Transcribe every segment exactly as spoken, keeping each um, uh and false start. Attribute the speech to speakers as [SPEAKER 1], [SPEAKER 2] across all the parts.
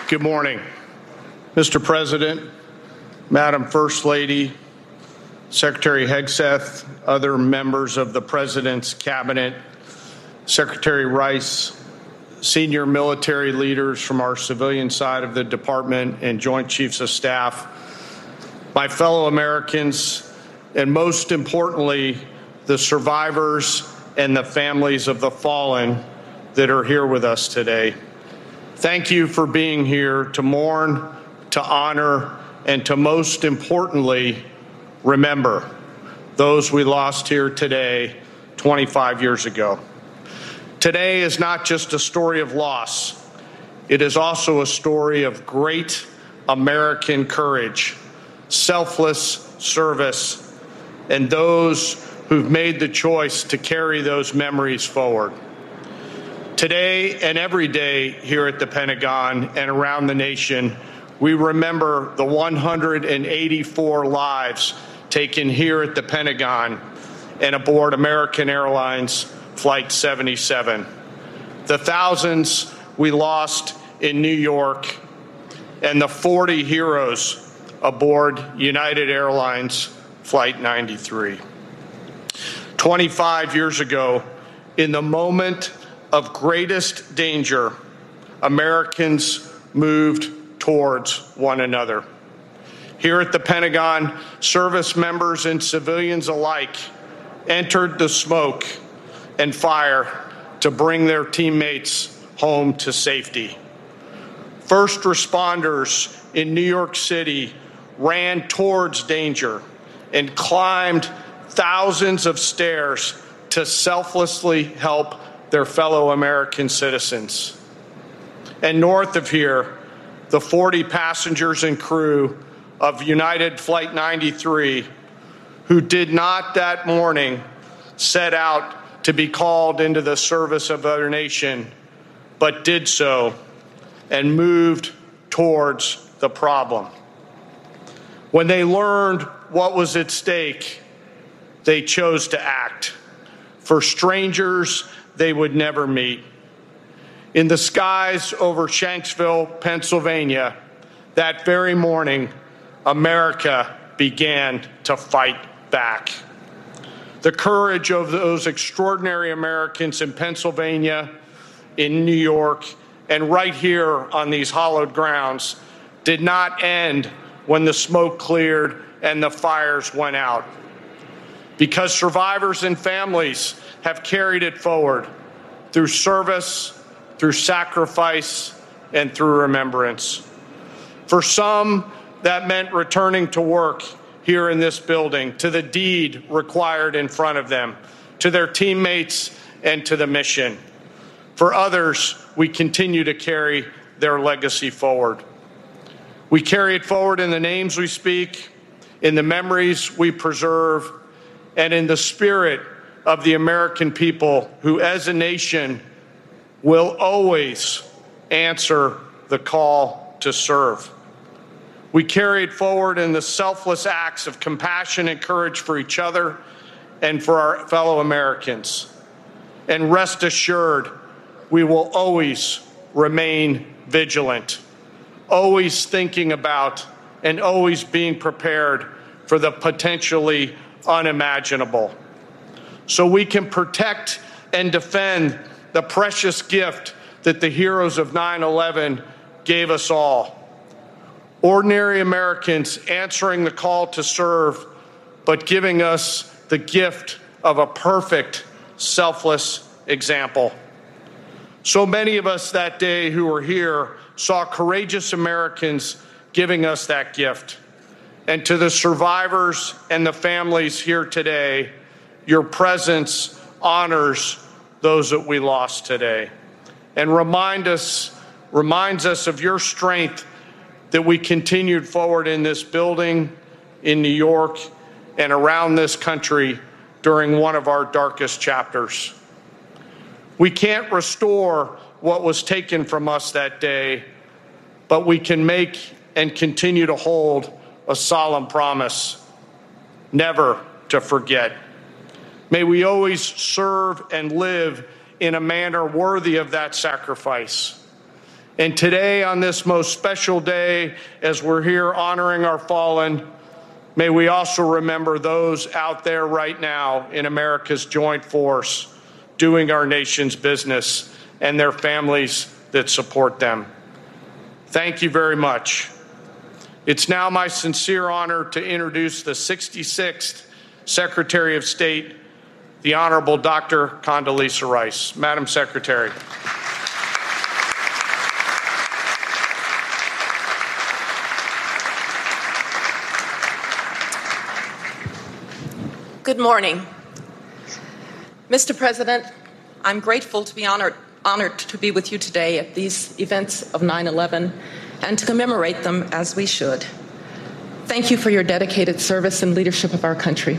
[SPEAKER 1] Good morning, Mister President, Madam First Lady, Secretary Hegseth, other members of the President's Cabinet, Secretary Rice, senior military leaders from our civilian side of the Department and Joint Chiefs of Staff, my fellow Americans, and most importantly, the survivors and the families of the fallen that are here with us today. Thank you for being here to mourn, to honor, and to most importantly, remember those we lost here today, twenty-five years ago. Today is not just a story of loss. It is also a story of great American courage, selfless service, and those who've made the choice to carry those memories forward. Today and every day here at the Pentagon and around the nation, we remember the one hundred eighty-four lives taken here at the Pentagon and aboard American Airlines Flight seventy-seven, the thousands we lost in New York, and the forty heroes aboard United Airlines Flight ninety-three. twenty-five years ago, in the moment of greatest danger, Americans moved towards one another. Here at the Pentagon, service members and civilians alike entered the smoke and fire to bring their teammates home to safety. First responders in New York City ran towards danger and climbed thousands of stairs to selflessly help their fellow American citizens. And north of here, the forty passengers and crew of United Flight ninety-three, who did not that morning set out to be called into the service of our nation, but did so and moved towards the problem. When they learned what was at stake, they chose to act for strangers they would never meet. In the skies over Shanksville, Pennsylvania, that very morning, America began to fight back. The courage of those extraordinary Americans in Pennsylvania, in New York, and right here on these hallowed grounds did not end when the smoke cleared and the fires went out. Because survivors and families have carried it forward through service, through sacrifice, and through remembrance. For some, that meant returning to work here in this building, to the deed required in front of them, to their teammates, and to the mission. For others, we continue to carry their legacy forward. We carry it forward in the names we speak, in the memories we preserve, and in the spirit of the American people who, as a nation, will always answer the call to serve. We carry it forward in the selfless acts of compassion and courage for each other and for our fellow Americans. And rest assured, we will always remain vigilant, always thinking about and always being prepared for the potentially unimaginable, so we can protect and defend the precious gift that the heroes of nine eleven gave us all. Ordinary Americans answering the call to serve, but giving us the gift of a perfect, selfless example. So many of us that day who were here saw courageous Americans giving us that gift. And to the survivors and the families here today, your presence honors those that we lost today and remind us, reminds us of your strength that we continued forward in this building, in New York, and around this country during one of our darkest chapters. We can't restore what was taken from us that day, but we can make and continue to hold a solemn promise, never to forget. May we always serve and live in a manner worthy of that sacrifice. And today, on this most special day, as we're here honoring our fallen, may we also remember those out there right now in America's joint force doing our nation's business and their families that support them. Thank you very much. It's now my sincere honor to introduce the sixty-sixth Secretary of State, the Honorable Doctor Condoleezza Rice. Madam Secretary.
[SPEAKER 2] Good morning. Mister President, I'm grateful to be honored, honored to be with you today at these events of nine eleven and to commemorate them as we should. Thank you for your dedicated service and leadership of our country.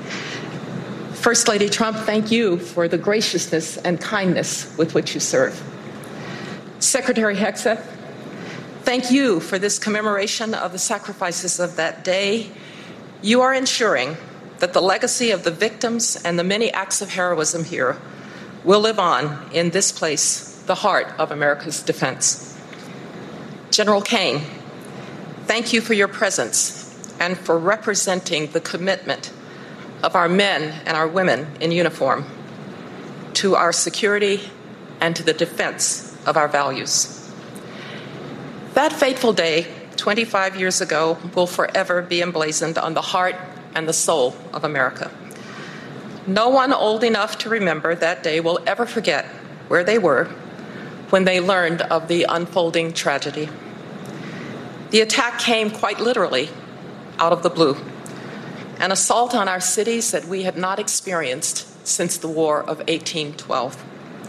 [SPEAKER 2] First Lady Trump, thank you for the graciousness and kindness with which you serve. Secretary Hegseth, thank you for this commemoration of the sacrifices of that day. You are ensuring that the legacy of the victims and the many acts of heroism here will live on in this place, the heart of America's defense. General Kane, thank you for your presence and for representing the commitment of our men and our women in uniform to our security and to the defense of our values. That fateful day, twenty-five years ago, will forever be emblazoned on the heart and the soul of America. No one old enough to remember that day will ever forget where they were when they learned of the unfolding tragedy. The attack came quite literally out of the blue, an assault on our cities that we had not experienced since the War of eighteen twelve.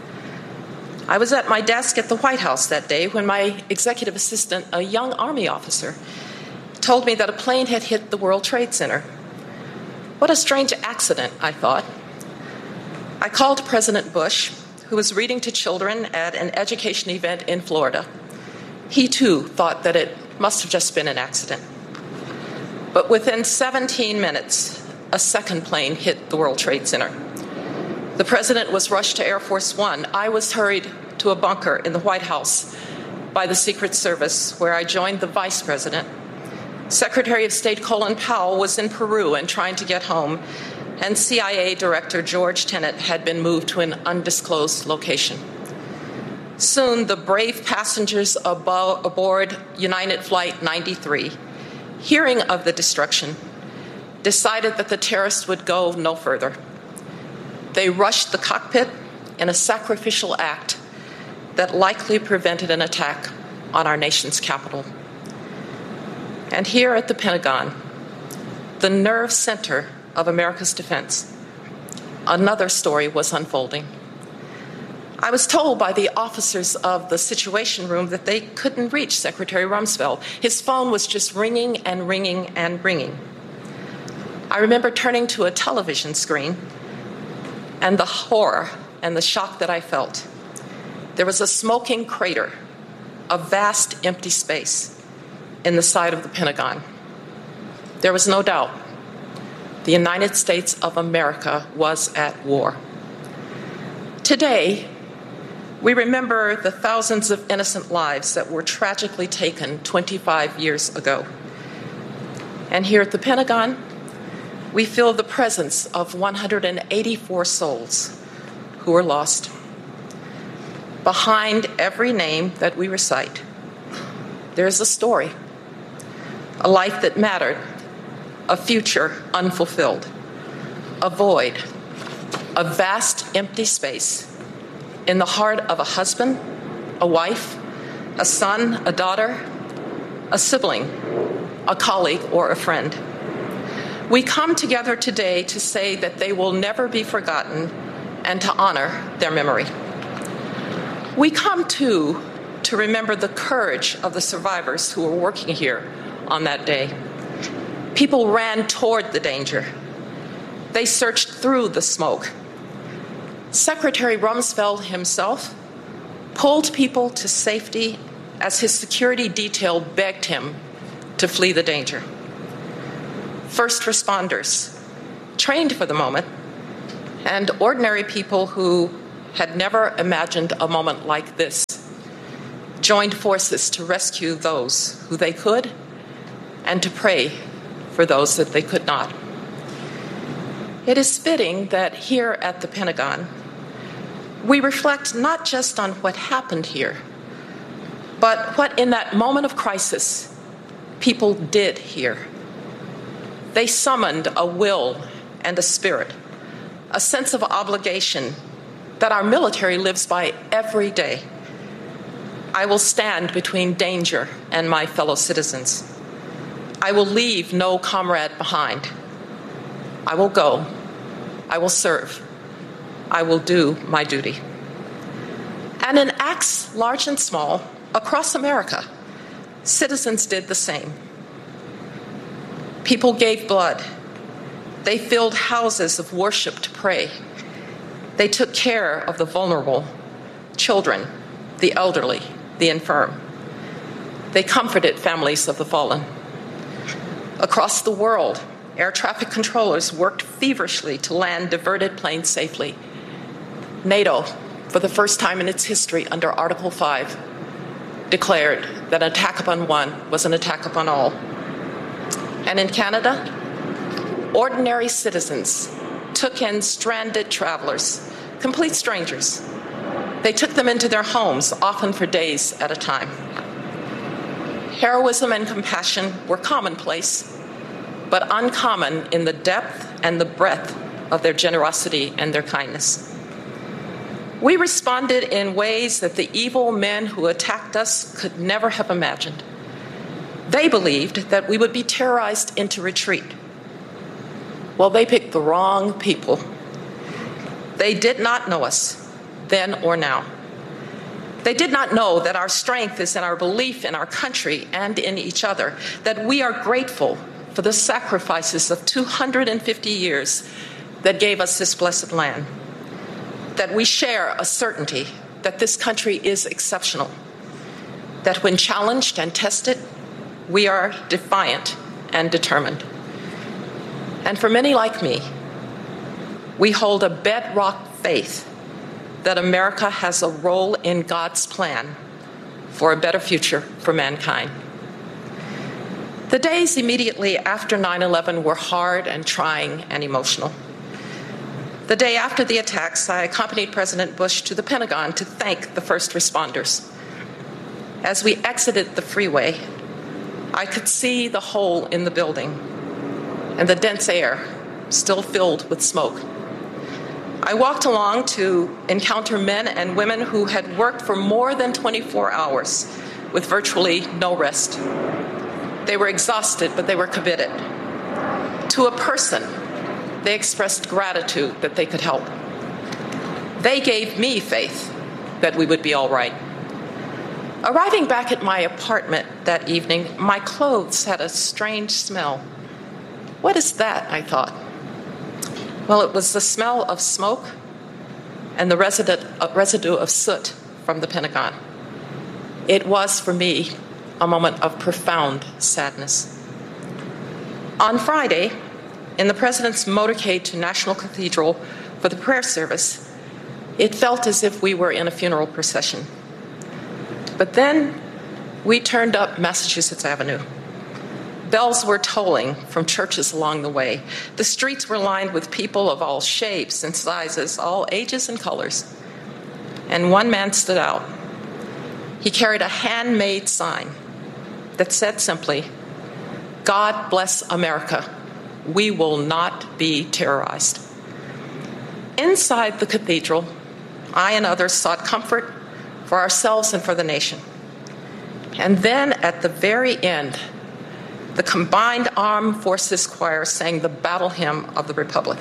[SPEAKER 2] I was at my desk at the White House that day when my executive assistant, a young Army officer, told me that a plane had hit the World Trade Center. What a strange accident, I thought. I called President Bush, who was reading to children at an education event in Florida. He, too, thought that it must have just been an accident. But within seventeen minutes, a second plane hit the World Trade Center. The president was rushed to Air Force One. I was hurried to a bunker in the White House by the Secret Service, where I joined the vice president. Secretary of State Colin Powell was in Peru and trying to get home, and C I A Director George Tenet had been moved to an undisclosed location. Soon, the brave passengers abo- aboard United Flight ninety-three, hearing of the destruction, decided that the terrorists would go no further. They rushed the cockpit in a sacrificial act that likely prevented an attack on our nation's capital. And here at the Pentagon, the nerve center of America's defense, another story was unfolding. I was told by the officers of the Situation Room that they couldn't reach Secretary Rumsfeld. His phone was just ringing and ringing and ringing. I remember turning to a television screen and the horror and the shock that I felt. There was a smoking crater, a vast empty space in the side of the Pentagon. There was no doubt the United States of America was at war. Today, we remember the thousands of innocent lives that were tragically taken twenty-five years ago. And here at the Pentagon, we feel the presence of one hundred eighty-four souls who were lost. Behind every name that we recite, there is a story, a life that mattered, a future unfulfilled, a void, a vast empty space in the heart of a husband, a wife, a son, a daughter, a sibling, a colleague, or a friend. We come together today to say that they will never be forgotten and to honor their memory. We come, too, to remember the courage of the survivors who were working here on that day. People ran toward the danger. They searched through the smoke. Secretary Rumsfeld himself pulled people to safety as his security detail begged him to flee the danger. First responders, trained for the moment, and ordinary people who had never imagined a moment like this, joined forces to rescue those who they could and to pray for those that they could not. It is fitting that here at the Pentagon, we reflect not just on what happened here, but what in that moment of crisis people did here. They summoned a will and a spirit, a sense of obligation that our military lives by every day. I will stand between danger and my fellow citizens. I will leave no comrade behind. I will go. I will serve. I will do my duty. And in acts large and small, across America, citizens did the same. People gave blood. They filled houses of worship to pray. They took care of the vulnerable, children, the elderly, the infirm. They comforted families of the fallen. Across the world, air traffic controllers worked feverishly to land diverted planes safely. NATO, for the first time in its history under Article five, declared that an attack upon one was an attack upon all. And in Canada, ordinary citizens took in stranded travelers, complete strangers. They took them into their homes, often for days at a time. Heroism and compassion were commonplace, but uncommon in the depth and the breadth of their generosity and their kindness. We responded in ways that the evil men who attacked us could never have imagined. They believed that we would be terrorized into retreat. Well, they picked the wrong people. They did not know us, then or now. They did not know that our strength is in our belief in our country and in each other, that we are grateful for the sacrifices of two hundred fifty years that gave us this blessed land, that we share a certainty that this country is exceptional, that when challenged and tested, we are defiant and determined. And for many like me, we hold a bedrock faith that America has a role in God's plan for a better future for mankind. The days immediately after nine eleven were hard and trying and emotional. The day after the attacks, I accompanied President Bush to the Pentagon to thank the first responders. As we exited the freeway, I could see the hole in the building and the dense air still filled with smoke. I walked along to encounter men and women who had worked for more than twenty-four hours with virtually no rest. They were exhausted, but they were committed. To a person, they expressed gratitude that they could help. They gave me faith that we would be all right. Arriving back at my apartment that evening, my clothes had a strange smell. What is that? I thought. Well, it was the smell of smoke and the residue, uh, residue of soot from the Pentagon. It was, for me, a moment of profound sadness. On Friday, in the President's motorcade to National Cathedral for the prayer service, it felt as if we were in a funeral procession. But then we turned up Massachusetts Avenue. Bells were tolling from churches along the way. The streets were lined with people of all shapes and sizes, all ages and colors. And one man stood out. He carried a handmade sign that said simply, "God bless America. We will not be terrorized." Inside the cathedral, I and others sought comfort for ourselves and for the nation. And then at the very end, the combined armed forces choir sang the battle hymn of the Republic.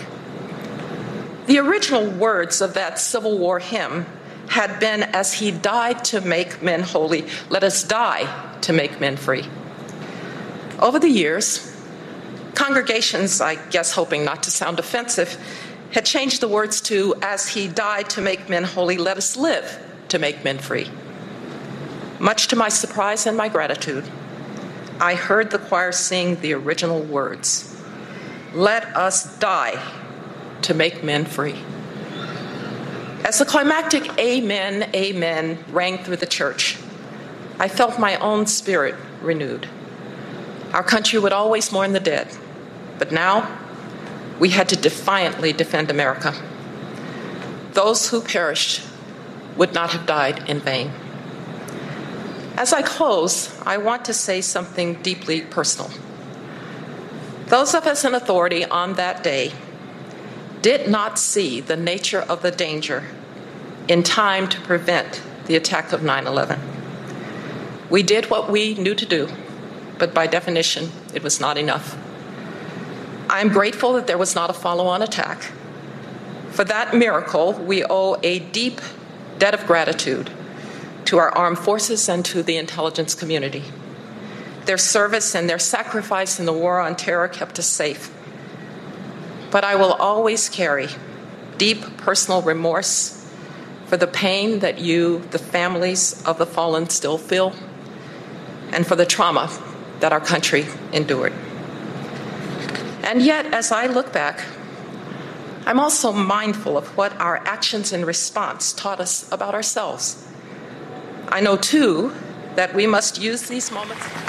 [SPEAKER 2] The original words of that Civil War hymn had been, "As he died to make men holy, let us die to make men free." Over the years, congregations, I guess hoping not to sound offensive, had changed the words to, "As he died to make men holy, let us live to make men free." Much to my surprise and my gratitude, I heard the choir sing the original words, "Let us die to make men free." As the climactic amen, amen rang through the church, I felt my own spirit renewed. Our country would always mourn the dead, but now we had to defiantly defend America. Those who perished would not have died in vain. As I close, I want to say something deeply personal. Those of us in authority on that day did not see the nature of the danger in time to prevent the attack of nine eleven. We did what we knew to do, but by definition, it was not enough. I am grateful that there was not a follow-on attack. For that miracle, we owe a deep debt of gratitude to our armed forces and to the intelligence community. Their service and their sacrifice in the war on terror kept us safe. But I will always carry deep personal remorse for the pain that you, the families of the fallen, still feel, and for the trauma that our country endured. And yet, as I look back, I'm also mindful of what our actions in response taught us about ourselves. I know, too, that we must use these moments